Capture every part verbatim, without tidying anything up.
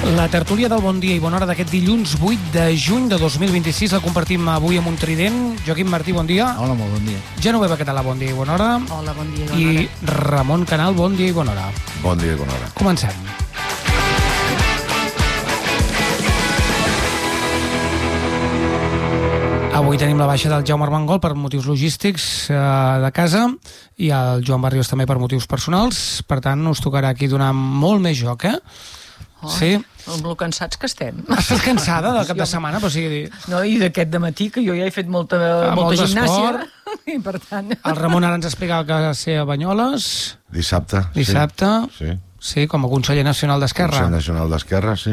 La tertúlia del Bon Dia i Bona Hora d'aquest dilluns vuit de juny de dos mil vint-i-sis la compartim avui amb un trident. Joaquim Martí, bon dia. Hola, molt bon dia. Genoveva Català, bon dia i bona hora. Hola, bon dia i bona hora. I Ramon Canal, bon dia i bona hora. Bon dia i bona hora. Comencem. Avui tenim la baixa del Jaume Armengol per motius logístics eh, de casa i el Joan Barrios també per motius personals. Per tant, us tocarà aquí donar molt més joc, eh? Oh, sí. Amb lo cansats que estem. Estàs cansada del cap de setmana? Però sí... No, i d'aquest dematí, que jo ja he fet molta, Ah, molta molt gimnàsia. I per tant... El Ramon ara ens explicava que va ser a Banyoles. Dissabte. Dissabte. Sí. Sí, com a conseller nacional d'Esquerra. Consell Nacional d'Esquerra, sí.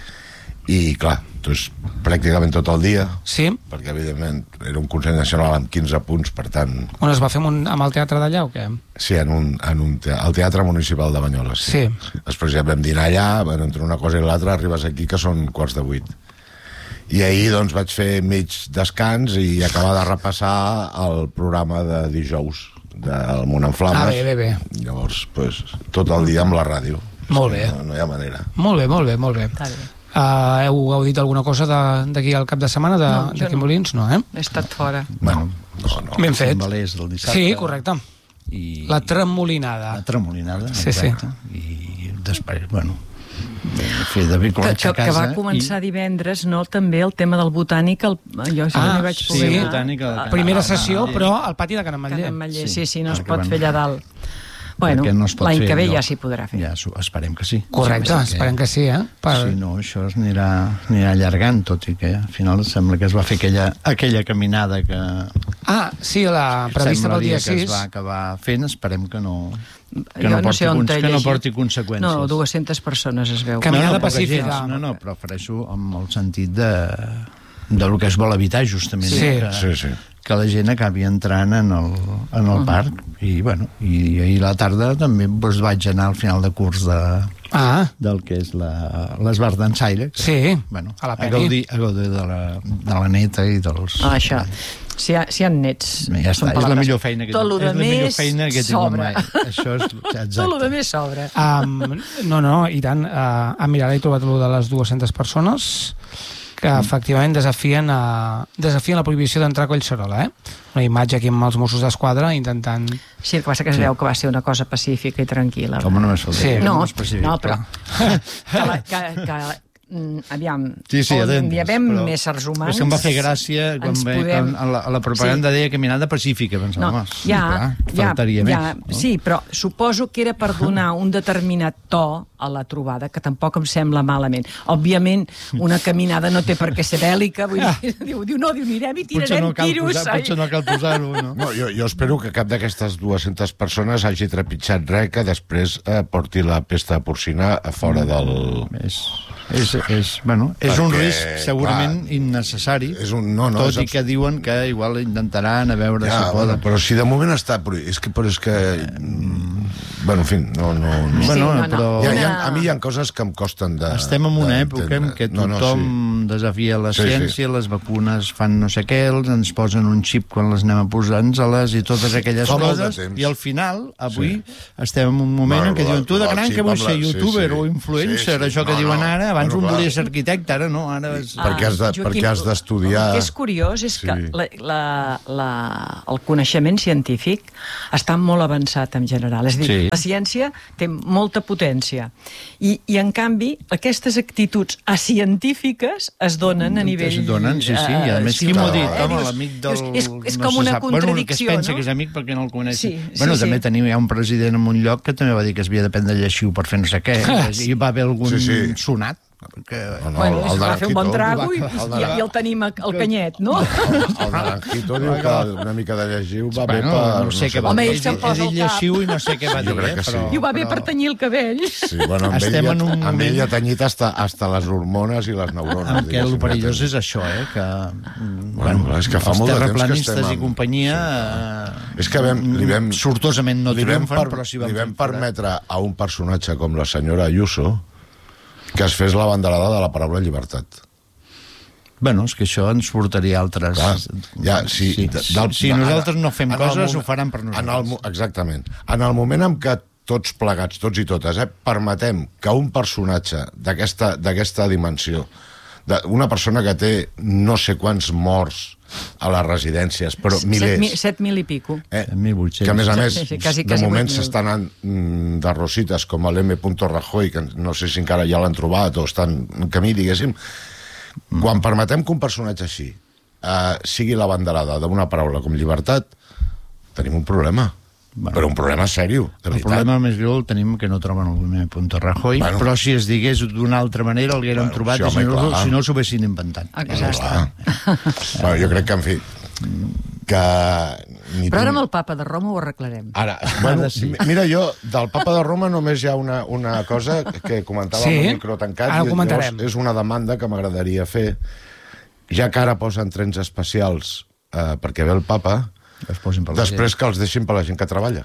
I, clar, doncs, pràcticament tot el dia, Sí. perquè, evidentment, era un Consell Nacional amb quinze punts, per tant... On es va fer amb, un, amb el teatre d'allà o què? Sí, en un, en un te al Teatre Municipal de Banyoles. Sí. Després ja vam dinar allà, bueno, entre una cosa i l'altra arribes aquí, que són quarts de vuit. I ahir, doncs, vaig fer mig descans i acabar de repassar el programa de dijous del Món en Flames. Ah, bé, bé, bé. Llavors, doncs, tot el dia amb la ràdio. Molt bé. No, no hi ha manera. Molt bé, molt bé, molt bé. Està bé. Uh, heu gaudit alguna cosa d'aquí al cap de setmana de, No, jo d'aquí no. Molins? No, eh? He estat fora. Bueno, no, no. Ben fet. Timbalers del dissabte. Sí, correcte. I La tremolinada. La tremolinada, Sí, exacte. I després, bueno, fer de Que, bricolatge que, a casa. que va començar i... divendres, no? També el tema del botànic, el, jo sí Ah, que vaig sí, poder anar. botànic, el- Primera Ah, sessió, ah, però al pati de Can Ametller. Can Ametller. Sí, Sí, sí, no es perquè, pot bueno, fer allà dalt. Bueno, perquè no es pot l'any fer que ve allò. ja s'hi podrà fer. Ja, s'ho- esperem que sí. Correcte, Sí, perquè- esperem que sí, eh? Per... Si no, això es anirà, anirà allargant, tot i que al final sembla que es va fer aquella, aquella caminada que Ah, sí, la prevista pel dia semblaria que sis. es va acabar fent, esperem que no, que Jo no, no porti, sé on cons- t'he que no llegit. porti conseqüències. No, dues-centes persones es veu. Caminada no, no, poca pacífica. gent. No, no, però ofereixo amb el sentit de, de lo que es vol evitar, justament. Sí. Que, Sí, sí. que la gent acabi entrant en el, en el parc. I, bueno, i ahir a la tarda també doncs, vaig anar al final de curs de, Ah, del que és la- l'esbar d'ensaire. que, sí, bueno, a la a Peni. gaudir, a gaudir de, la, de la neta i dels... Ah, això. Si hi ha, si hi ha nets... Ja són està, és la palabres. millor feina que Tot lo és de la millor més feina que he tingut sobra. mai. Això és exacte. Tot lo de més sobra. Um, no, no, i tant. Uh, ah, mira, ara he trobat allò de les dues-centes persones que efectivament desafien, a, desafien la prohibició d'entrar a Collserola, eh? Una imatge aquí amb els Mossos d'Esquadra intentant... Sí, el que passa que es veu que va ser una cosa pacífica i tranquil·la. Com només faltaria. Sí. No, no, és pacífic, no, però... que, la, que, que, mm, aviam, Sí, sí, on atentos, hi havem però éssers humans... És que em va fer gràcia quan ens ve, podem- quan a, la, a la propaganda Sí. deia caminada pacífica. Pensava, No, home, ja, clar, ja, faltaria ja, més. No? sí, però suposo que era per donar un determinat to a la trobada, que tampoc em sembla malament. Òbviament, una caminada no té per què ser bèl·lica, vull dir, diu, diu, no, diu, anirem i Potser tirarem no cal tiros. posar, ai. potser no cal posar-ho, no? No, jo, jo espero que cap d'aquestes dues-centes persones hagi trepitjat res que després eh, porti la pesta porcina a fora del... És, és, és, bueno, és un Perquè, risc segurament clar, innecessari, és un- no, no, tot és i abs- que diuen que igual intentaran a veure Ja, si bueno, poden. però si de moment està prohibit, és que, però és que mm, bueno, en fi, no, no, no. Sí, Bueno, no, no. però Hi ha, hi ha, Una- a mi hi ha coses que em costen de... estem en una d'entendre. època en què No, no, tothom sí. desafia la Sí, sí. ciència, les vacunes fan no sé què, els- ens posen un xip quan les anem a posar-nos-les i totes aquelles Fa molt de coses, temps. i al final, avui, estem en un moment Bueno, en què diuen tu de el gran xip que vols amb la- ser sí, youtuber sí. o influencer, Sí, sí. això que No, diuen no. ara, abans Bueno, un clar. volia ser arquitecte, ara no, ara és... Perquè has de- perquè has d'estudiar. El que és curiós és Sí. que la, la, la, el coneixement científic està molt avançat en general. És a dir, Sí. la ciència té molta potència. I, I, en canvi, aquestes actituds acientífiques es donen a nivell... Es donen, sí, sí, i a eh, més, qui m'ho ha dit? ciutadà. Home, Dius- l'amic del... dius, És, és no com se una sap. Bueno, que es contradicció, pensa no? que és amic perquè no el coneix. Sí, sí, bueno, sí. també tenim ja un president en un lloc que també va dir que es havia de prendre lleixiu per fer no sé què, i va haver algun Sí, sí. sonat. Que... No, no, Bueno, el- el va fer un bon Naranjito. trago i, El i, Naran- i el tenim al canyet, no? El Naranjito diu que una mica de llegiu va bé Bueno, per... no sé què va Home, dir. ell se'n He posa dit al cap. lleixiu i no sé què va Jo dir, crec que eh, sí. però... I ho va bé per però- tenyir el cabell. Sí, bueno, amb Estem ell, en un amb moment- ell ha tenyit hasta, hasta les hormones i les neurones. Amb què el diguéssim, perillós ja és això, eh? Que, mm, Bueno, clar, és que fa els molt de temps que terraplanistes estem i amb- companyia... Sí. És que vam- li vam- eh, sortosament no li vam, triomfen, per, però sí van li vam fent forat. permetre a un personatge com la senyora Ayuso que es fes la banderada de la paraula llibertat. Bueno, és que això ens portaria a altres... Clar, ja, si, si, de- del- si de- nosaltres no fem en el coses, moment- ho faran per en el, nosaltres. mo- exactament. En el moment en què tots plegats, tots i totes, eh, permetem que un personatge d'aquesta d'aquesta dimensió, de, una persona que té no sé quants morts a les residències, però milers... set mil i pico. Eh, mil vuit-cents. que a més a més, Sí, sí, quasi, de quasi moment vuit mil. s'estan anant mm, de rosites com l'M. Rajoy, que no sé si encara ja l'han trobat o estan en camí, diguéssim. Mm. Quan permetem que un personatge així eh, sigui la banderada d'una paraula com llibertat, tenim un problema. Bueno, però un problema sèrio, de el veritat. problema més greu el tenim que no troben el M. Rajoy, Bueno. però si es digués d'una altra manera el hagueren Bueno, trobat sí, i home, si no, clar. si no s'ho haguessin inventat. Exacte. Bueno, jo crec que, en fi, que... Ni Però ara tu- amb el papa de Roma ho arreglarem. Ara, bueno, Ara sí. mi- mira, jo, del papa de Roma només hi ha una, una cosa que comentava Sí? amb el micro tancat, Ara ho i comentarem. llavors és una demanda que m'agradaria fer, ja que ara posen trens especials eh, perquè ve el papa, Es posin per la després que els deixin per la gent que treballa.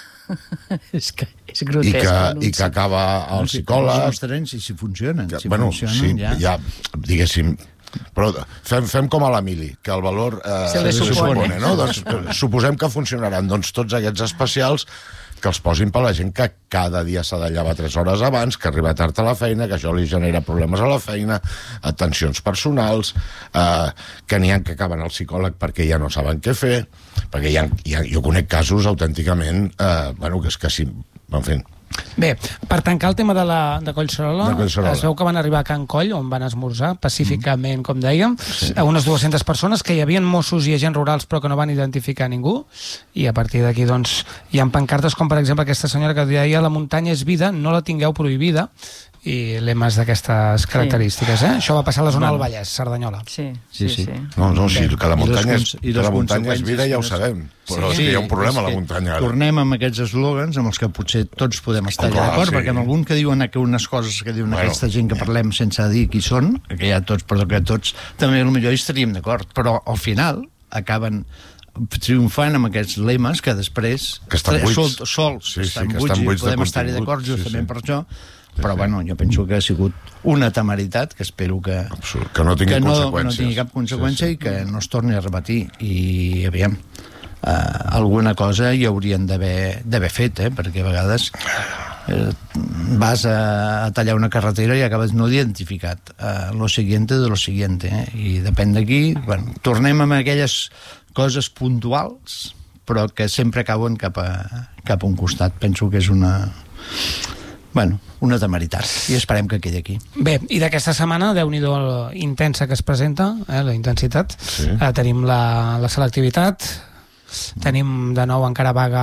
És que és I grotesc. que, l'anunci. i que acaba el Si psicòleg... els trens, i si funcionen. Que, si bueno, funcionen, sí, ja... ja, diguéssim, però fem, fem com a l'Emili, que el valor eh, Se le supone. no? Doncs, eh, suposem que funcionaran doncs, tots aquests especials que els posin per la gent que cada dia s'ha de llevar tres hores abans, que arriba tard a la feina, que això li genera problemes a la feina, tensions personals, eh, que n'hi ha que acaben al psicòleg perquè ja no saben què fer, perquè hi ha, hi ha, jo conec casos autènticament, eh, bueno, que és que sí, en fi, Bé, per tancar el tema de, la, de Collserola, De Collserola. es veu que van arribar a Can Coll, on van esmorzar, pacíficament, com dèiem, sí. a unes dues-centes persones, que hi havia Mossos i agents rurals, però que no van identificar ningú, i a partir d'aquí, doncs, hi ha pancartes com, per exemple, aquesta senyora que deia la muntanya és vida, no la tingueu prohibida, i lemes d'aquestes característiques, eh? Això va passar a la zona del Vallès, Cerdanyola. Sí, sí, sí. Sí, sí. no, no, sí, que la I les muntanya és, cons- i que les la muntanya és conseqüències vida ja ho que- sabem, però Sí, és que hi ha un problema a és la que muntanya ara. Tornem amb aquests eslògans amb els que potser tots podem estar Oh, clar, d'acord, sí. perquè amb algun que diuen que unes coses que diuen Bueno, aquesta gent que parlem sense dir qui són, que ja tots, perdó, que tots també potser hi estaríem d'acord, però al final acaben triomfant amb aquests lemes que després Que estan buits. sol, sols Sí, sí, estan que buits estan i buits de podem estar-hi contingut. d'acord Sí, justament sí. per això, però bueno, jo penso que ha sigut una temeritat que espero que, Absurd, que no tingui que no, conseqüències. no tingui cap conseqüència Sí, sí. i que no es torni a repetir. I aviam, eh, alguna cosa hi haurien d'haver d'haver fet, eh? Perquè a vegades eh, vas a, a tallar una carretera i acabes no identificat eh, lo siguiente de lo siguiente, eh? I depèn d'aquí, bueno, tornem amb aquelles coses puntuals però que sempre acaben cap a, cap a un costat. Penso que és una... Bueno, una temeritat, i esperem que quedi aquí. Bé, i d'aquesta setmana, Déu-n'hi-do la intensa que es presenta, eh, la intensitat. Sí. Eh, tenim la, la selectivitat, tenim de nou encara vaga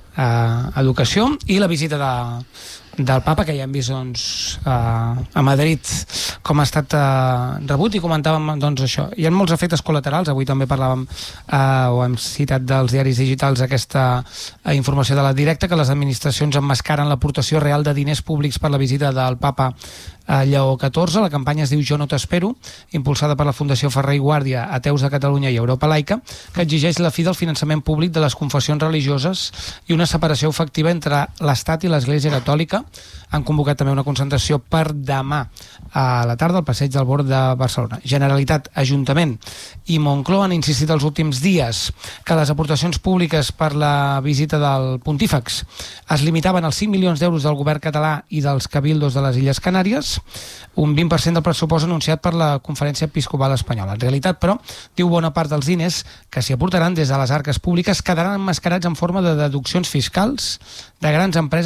a educació i la visita de, del papa, que ja hem vist doncs, a, a Madrid com ha estat eh, rebut, i comentàvem doncs, això. Hi ha molts efectes col·laterals, avui també parlàvem eh, o hem citat dels diaris digitals aquesta eh, informació de la directa, que les administracions emmascaren l'aportació real de diners públics per la visita del papa a Lleó catorze. La campanya es diu Jo no t'espero, impulsada per la Fundació Ferrer i Guàrdia, Ateus de Catalunya i Europa Laica, que exigeix la fi del finançament públic de les confessions religioses i una separació efectiva entre l'Estat i l'Església Catòlica. Han convocat també una concentració per demà a la tarda al Passeig del Born de Barcelona. Generalitat, Ajuntament i Moncloa han insistit els últims dies que les aportacions públiques per la visita del pontífex es limitaven als cinc milions d'euros del govern català i dels cabildos de les Illes Canàries, un vint per cent del pressupost anunciat per la Conferència Episcopal Espanyola. En realitat, però, diu bona part dels diners que s'hi aportaran des de les arques públiques quedaran emmascarats en forma de deduccions fiscals de grans empreses